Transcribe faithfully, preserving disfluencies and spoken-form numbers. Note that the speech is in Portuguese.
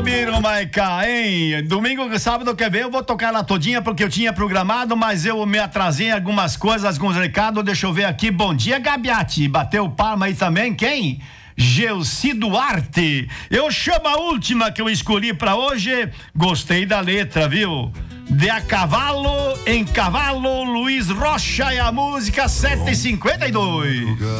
Ô, Biro Maiká, hein? Domingo, sábado, quer ver? Eu vou tocar ela todinha porque eu tinha programado, mas eu me atrasei em algumas coisas, alguns recados. Deixa eu ver aqui. Bom dia, Gabiati. Bateu palma aí também, quem? Gelci Duarte. Eu chamo a última que eu escolhi pra hoje. Gostei da letra, viu? De a cavalo, em cavalo, Luiz Rocha e a música sete e cinquenta e dois.